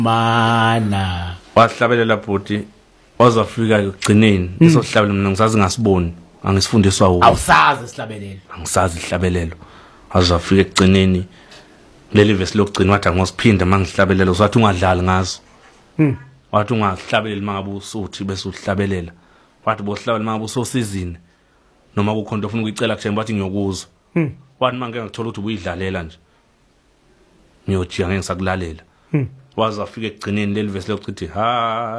mana wahlabelela bhuti wazafika ekugcineni isohlabelo mina ngisazi ngasiboni angisifundiswa wo awusazi isihlabelelo angisazi ihlabelelo wazafika ekugcineni leli verse lokugcina wathi angosiphinda mangihlabelelo wathi ungadlali ngazo wathi ungahlabeleli mangabe usuthi bese uhlabelela wathi bohlabela mangabe usosizini noma kukhonto ufuna ukuyicela kuthemba bathi ngiyokuzwa wathi manje ngithola ukuthi ubuyidlalela nje ngiyojiya ngeke ngisakulalela wazafika ekugcineni leli verse lokuthi ha